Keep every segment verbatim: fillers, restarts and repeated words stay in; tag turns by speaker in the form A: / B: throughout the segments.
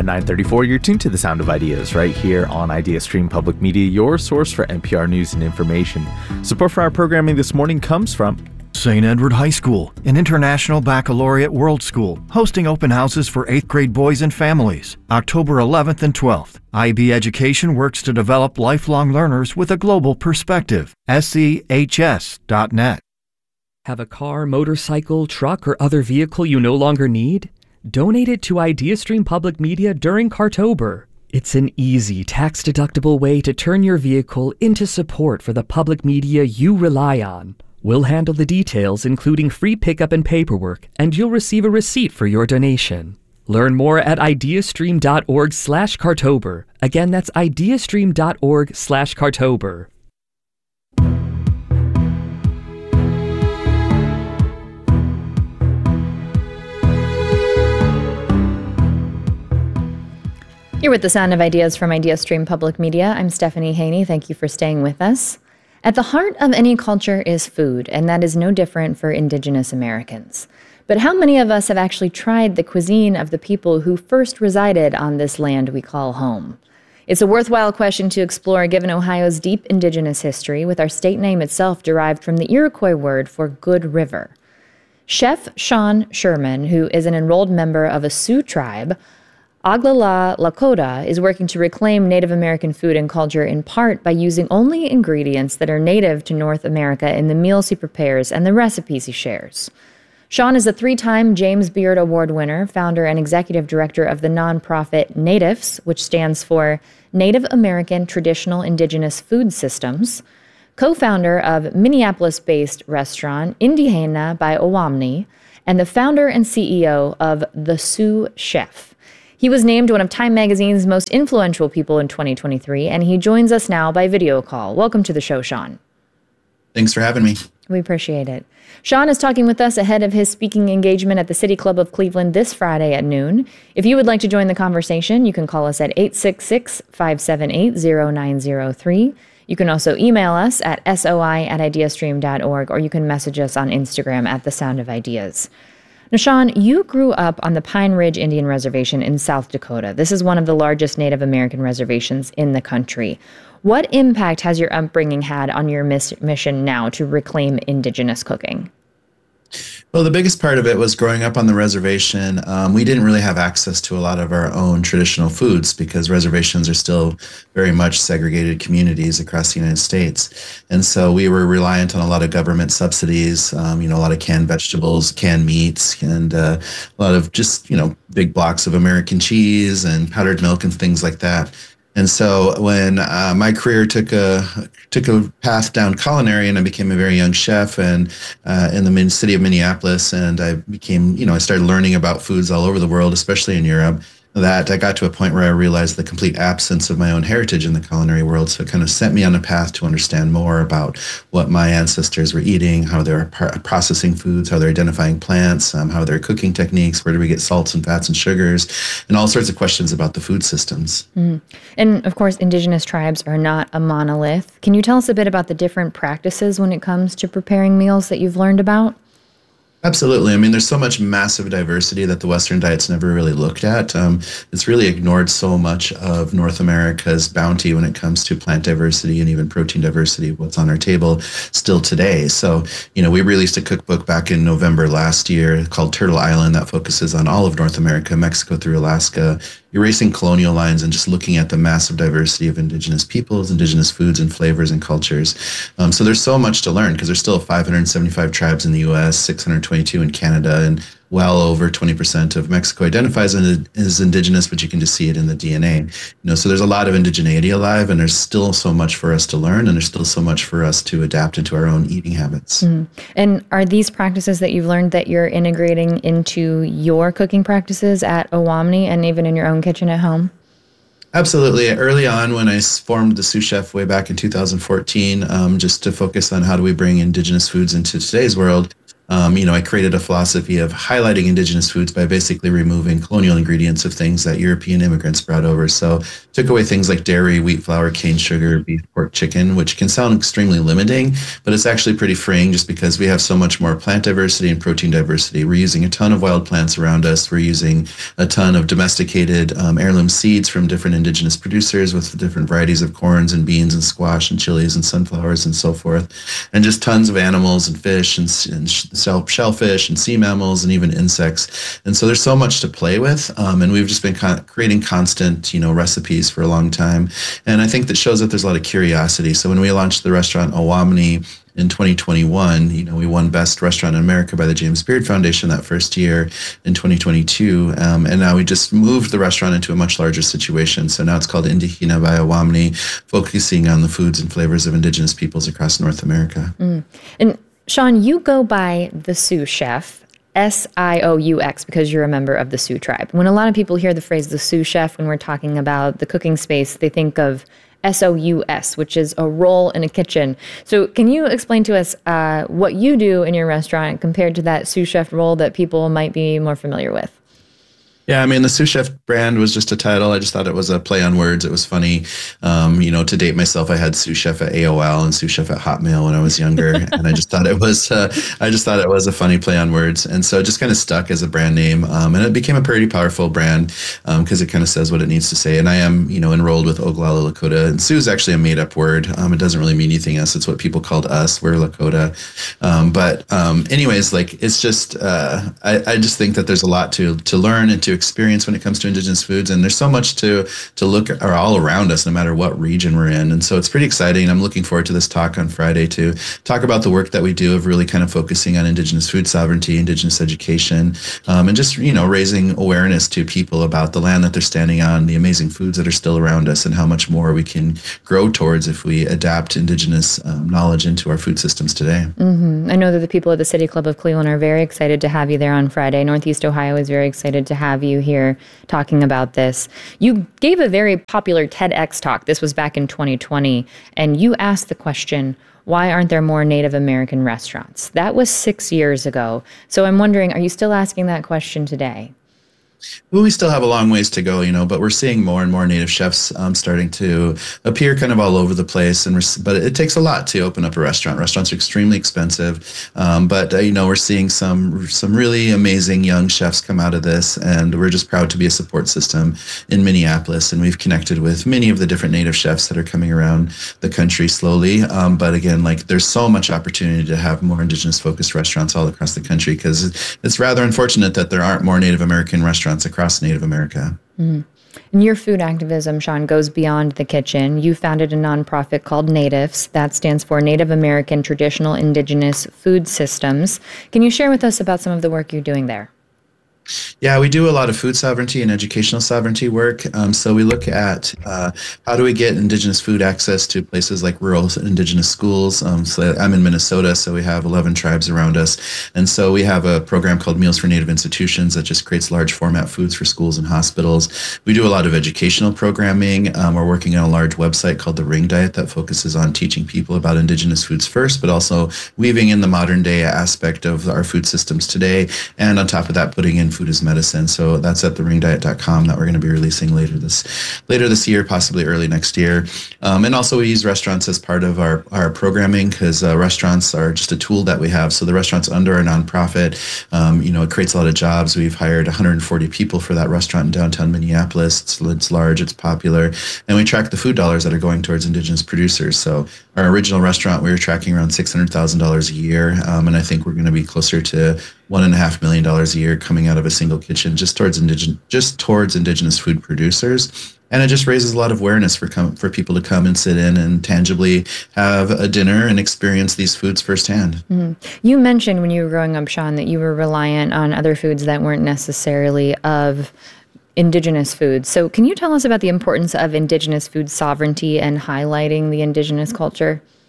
A: At nine thirty-four, you're tuned to The Sound of Ideas right here on IdeaStream Public Media, your source for N P R news and information. Support for our programming this morning comes from
B: Saint Edward High School, an international baccalaureate world school, hosting open houses for eighth grade boys and families, October eleventh and twelfth. I B Education works to develop lifelong learners with a global perspective. S E H S dot net.
C: Have a car, motorcycle, truck, or other vehicle you no longer need? Donate it to IdeaStream Public Media during Cartober. It's an easy, tax-deductible way to turn your vehicle into support for the public media you rely on. We'll handle the details, including free pickup and paperwork, and you'll receive a receipt for your donation. Learn more at ideastream.org slash Cartober. Again, that's ideastream.org slash Cartober.
D: You're with The Sound of Ideas from IdeaStream Public Media. I'm Stephanie Haney. Thank you for staying with us. At the heart of any culture is food, and that is no different for Indigenous Americans. But how many of us have actually tried the cuisine of the people who first resided on this land we call home? It's a worthwhile question to explore given Ohio's deep Indigenous history, with our state name itself derived from the Iroquois word for good river. Chef Sean Sherman, who is an enrolled member of a Sioux tribe, Oglala Lakota, is working to reclaim Native American food and culture in part by using only ingredients that are native to North America in the meals he prepares and the recipes he shares. Sean is a three-time James Beard Award winner, founder and executive director of the nonprofit NATIVS, which stands for Native American Traditional Indigenous Food Systems, co-founder of Minneapolis-based restaurant Indiana by Owamni, and the founder and C E O of The Sioux Chef. He was named one of Time Magazine's most influential people in twenty twenty-three, and he joins us now by video call. Welcome to the show, Sean.
E: Thanks for having me.
D: We appreciate it. Sean is talking with us ahead of his speaking engagement at the City Club of Cleveland this Friday at noon. If you would like to join the conversation, you can call us at eight six six, five seven eight, zero nine zero three. You can also email us at soi at ideastream dot org, or you can message us on Instagram at The Sound of Ideas. Now, Sean, you grew up on the Pine Ridge Indian Reservation in South Dakota. This is one of the largest Native American reservations in the country. What impact has your upbringing had on your miss- mission now to reclaim Indigenous cooking?
E: Well, the biggest part of it was growing up on the reservation. Um, we didn't really have access to a lot of our own traditional foods because reservations are still very much segregated communities across the United States. And so we were reliant on a lot of government subsidies, um, you know, a lot of canned vegetables, canned meats, and uh, a lot of just, you know, big blocks of American cheese and powdered milk and things like that. And so when uh, my career took a took a path down culinary, and I became a very young chef, and uh, in the min- city of Minneapolis, and I became, you know, I started learning about foods all over the world, especially in Europe, that I got to a point where I realized the complete absence of my own heritage in the culinary world. So it kind of set me on a path to understand more about what my ancestors were eating, how they were par- processing foods, how they're identifying plants, um, how they're cooking techniques, where do we get salts and fats and sugars, and all sorts of questions about the food systems.
D: Mm. And of course, Indigenous tribes are not a monolith. Can you tell us a bit about the different practices when it comes to preparing meals that you've learned about?
E: Absolutely. I mean, there's so much massive diversity that the Western diet's never really looked at. Um, it's really ignored so much of North America's bounty when it comes to plant diversity and even protein diversity, what's on our table still today. So, you know, we released a cookbook back in November last year called Turtle Island that focuses on all of North America, Mexico through Alaska, erasing colonial lines and just looking at the massive diversity of Indigenous peoples, Indigenous foods and flavors and cultures. Um, so there's so much to learn because there's still five hundred seventy-five tribes in the U S, six hundred twenty-two in Canada, and well over twenty percent of Mexico identifies as Indigenous, but you can just see it in the D N A. You know, so there's a lot of indigeneity alive, and there's still so much for us to learn, and there's still so much for us to adapt into our own eating habits.
D: Mm. And are these practices that you've learned that you're integrating into your cooking practices at Owamni and even in your own kitchen at home?
E: Absolutely. Early on, when I formed the Sioux Chef way back in two thousand fourteen, um, just to focus on how do we bring Indigenous foods into today's world, um, you know, I created a philosophy of highlighting indigenous foods by basically removing colonial ingredients of things that European immigrants brought over. So took away things like dairy, wheat flour, cane sugar, beef, pork, chicken, which can sound extremely limiting, but it's actually pretty freeing just because we have so much more plant diversity and protein diversity. We're using a ton of wild plants around us. We're using a ton of domesticated um, heirloom seeds from different indigenous producers with different varieties of corns and beans and squash and chilies and sunflowers and so forth. And just tons of animals and fish and, and shell, shellfish and sea mammals and even insects. And so there's so much to play with. Um, and we've just been con- creating constant, you know, recipes for a long time. And I think that shows that there's a lot of curiosity. So when we launched the restaurant Owamni in twenty twenty-one, you know, we won Best Restaurant in America by the James Beard Foundation that first year in twenty twenty-two. Um, and now we just moved the restaurant into a much larger situation. So now it's called Indígena by Owamni, focusing on the foods and flavors of indigenous peoples across North America.
D: Mm. And Sean, you go by the Sioux Chef, S I O U X, because you're a member of the Sioux tribe. When a lot of people hear the phrase the Sioux Chef, when we're talking about the cooking space, they think of S O U S, which is a role in a kitchen. So can you explain to us uh, what you do in your restaurant compared to that sous chef role that people might be more familiar with?
E: Yeah, I mean, the Sous Chef brand was just a title. I just thought it was a play on words. It was funny. Um, you know, to date myself, I had Sous Chef at A O L and Sous Chef at Hotmail when I was younger. And I just thought it was, uh, I just thought it was a funny play on words. And so it just kind of stuck as a brand name. Um, and it became a pretty powerful brand because um, it kind of says what it needs to say. And I am, you know, enrolled with Oglala Lakota. And Sioux is actually a made up word. Um, it doesn't really mean anything else. It's what people called us. We're Lakota. Um, but um, anyways, like, it's just, uh, I, I just think that there's a lot to, to learn and to experience when it comes to indigenous foods, and there's so much to to look at, or all around us, no matter what region we're in. And so it's pretty exciting. I'm looking forward to this talk on Friday to talk about the work that we do of really kind of focusing on indigenous food sovereignty, indigenous education, um, and just, you know, raising awareness to people about the land that they're standing on, the amazing foods that are still around us, and how much more we can grow towards if we adapt indigenous um, knowledge into our food systems today.
D: Mm-hmm. I know that the people at the City Club of Cleveland are very excited to have you there on Friday. Northeast Ohio is very excited to have you here talking about this. You gave a very popular TEDx talk. This was back in twenty twenty, and you asked the question, why aren't there more Native American restaurants? That was six years ago. So I'm wondering, are you still asking that question today?
E: Well, we still have a long ways to go, you know, but we're seeing more and more Native chefs um, starting to appear kind of all over the place. And we're, but it takes a lot to open up a restaurant. Restaurants are extremely expensive, um, but uh, you know, we're seeing some some really amazing young chefs come out of this, and we're just proud to be a support system in Minneapolis. And we've connected with many of the different Native chefs that are coming around the country slowly. Um, but again, like, there's so much opportunity to have more indigenous focused restaurants all across the country, because it's rather unfortunate that there aren't more Native American restaurants across Native America.
D: Mm-hmm. And your food activism, Sean, goes beyond the kitchen. You founded a nonprofit called NATIVS. That stands for Native American Traditional Indigenous Food Systems. Can you share with us about some of the work you're doing there?
E: Yeah, we do a lot of food sovereignty and educational sovereignty work. Um, so we look at uh, how do we get indigenous food access to places like rural indigenous schools. Um, so I'm in Minnesota, so we have eleven tribes around us. And so we have a program called Meals for Native Institutions that just creates large format foods for schools and hospitals. We do a lot of educational programming. Um, we're working on a large website called The Ring Diet that focuses on teaching people about indigenous foods first, but also weaving in the modern day aspect of our food systems today. And on top of that, putting in food as medicine. So that's at the ring diet dot com that we're going to be releasing later this later this year, possibly early next year. Um, and also we use restaurants as part of our, our programming, because uh, restaurants are just a tool that we have. So the restaurant's under our nonprofit. Um, you know, it creates a lot of jobs. We've hired one hundred forty people for that restaurant in downtown Minneapolis. It's, it's large, it's popular. And we track the food dollars that are going towards indigenous producers. So our original restaurant, we were tracking around six hundred thousand dollars a year. Um, and I think we're going to be closer to one and a half million dollars a year coming out of a single kitchen just towards indigenous, just towards indigenous food producers. And it just raises a lot of awareness for com- for people to come and sit in and tangibly have a dinner and experience these foods firsthand.
D: Mm-hmm. You mentioned when you were growing up, Sean, that you were reliant on other foods that weren't necessarily of indigenous foods. So can you tell us about the importance of indigenous food sovereignty and highlighting the indigenous culture?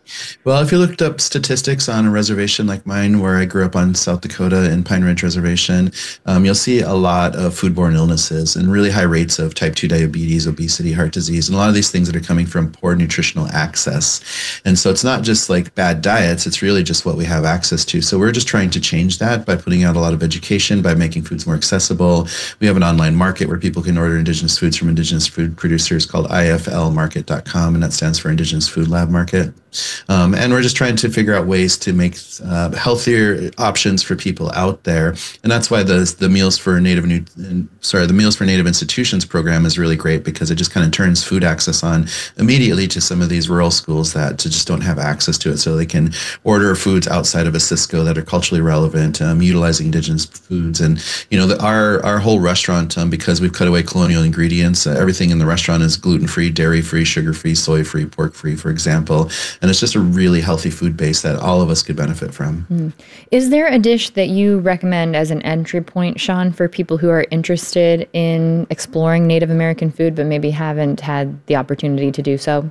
E: Well, if you looked up statistics on a reservation like mine, where I grew up on South Dakota in Pine Ridge Reservation, um, you'll see a lot of foodborne illnesses and really high rates of type two diabetes, obesity, heart disease, and a lot of these things that are coming from poor nutritional access. And so it's not just like bad diets, it's really just what we have access to. So we're just trying to change that by putting out a lot of education, by making foods more accessible. We have an online market where people can order indigenous foods from indigenous food producers called I F L market dot com, and that stands for Indigenous Food Lab Market. Um, and we're just trying to figure out ways to make uh, healthier options for people out there, and that's why the the meals for native sorry the meals for native institutions program is really great, because it just kind of turns food access on immediately to some of these rural schools that just don't have access to it, so they can order foods outside of a Cisco that are culturally relevant, um, utilizing indigenous foods. And you know, the, our our whole restaurant, um, because we've cut away colonial ingredients, uh, everything in the restaurant is gluten free, dairy free, sugar free, soy free, pork free, for example. And it's just a really healthy food base that all of us could benefit from.
D: Mm. Is there a dish that you recommend as an entry point, Sean, for people who are interested in exploring Native American food but maybe haven't had the opportunity to do so?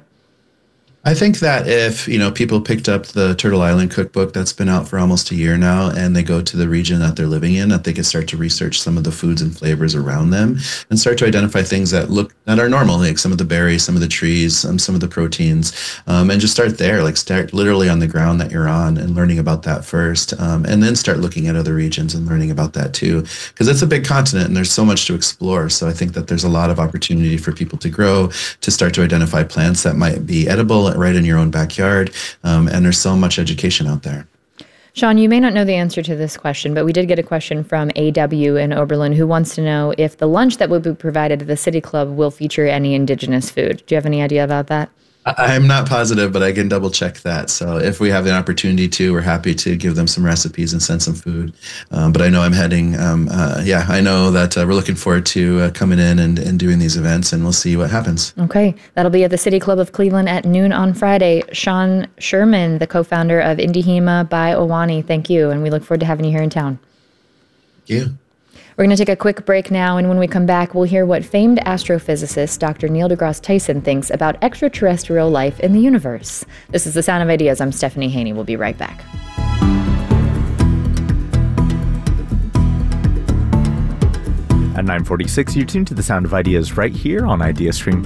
E: I think that if, you know, people picked up the Turtle Island cookbook that's been out for almost a year now, and they go to the region that they're living in, that they could start to research some of the foods and flavors around them and start to identify things that look, that are normal, like some of the berries, some of the trees, um, some of the proteins, um, and just start there, like start literally on the ground that you're on and learning about that first, um, and then start looking at other regions and learning about that too, because it's a big continent and there's so much to explore. So I think that there's a lot of opportunity for people to grow, to start to identify plants that might be edible right in your own backyard. Um, and there's so much education out there.
D: Sean, you may not know the answer to this question, but we did get a question from A W in Oberlin, who wants to know if the lunch that will be provided at the City Club will feature any indigenous food. Do you have any idea about that?
E: I'm not positive, but I can double check that. So if we have the opportunity to, we're happy to give them some recipes and send some food. Um, but I know I'm heading, um, uh, yeah, I know that uh, we're looking forward to uh, coming in and, and doing these events, and we'll see what happens.
D: Okay. That'll be at the City Club of Cleveland at noon on Friday. Sean Sherman, the co-founder of Indihima by Owani, thank you. And we look forward to having you here in town.
E: Thank you.
D: We're going to take a quick break now, and when we come back, we'll hear what famed astrophysicist Doctor Neil deGrasse Tyson thinks about extraterrestrial life in the universe. This is The Sound of Ideas. I'm Stephanie Haney. We'll be right back.
A: At nine forty-six, you're tuned to The Sound of Ideas right here on IdeaStream